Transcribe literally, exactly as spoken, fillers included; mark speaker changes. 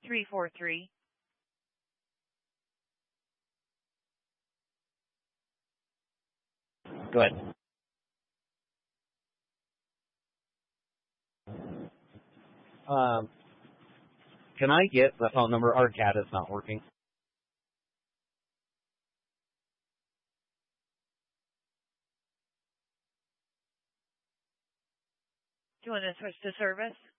Speaker 1: three four three.
Speaker 2: Go ahead. Um, can I get the phone number? Our cat is not working.
Speaker 1: Do you want to switch to service?